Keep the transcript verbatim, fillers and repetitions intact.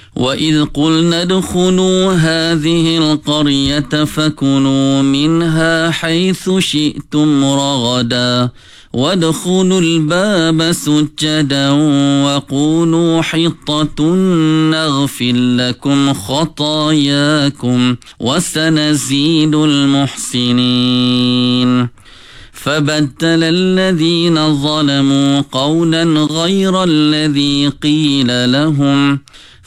وإذ قلنا ادخلوا هذه القرية فكلوا منها حيث شئتم رغدا وادخلوا الباب سجدا وقولوا حطة نغفر لكم خطاياكم وسنزيد المحسنين. فبدل الذين ظلموا قولا غير الذي قيل لهم